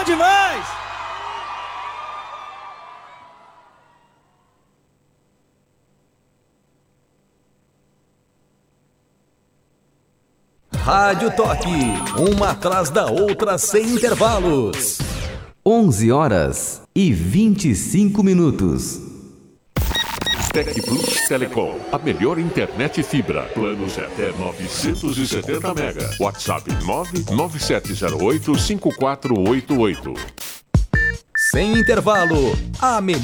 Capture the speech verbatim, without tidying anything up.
demais! Rádio Toque, uma atrás da outra sem intervalos. onze horas e vinte e cinco minutos. Tec Plus Telecom, a melhor internet fibra. Planos até novecentos e setenta mega. WhatsApp nove nove sete zero oito cinco quatro oito oito. Sem intervalo, a melhor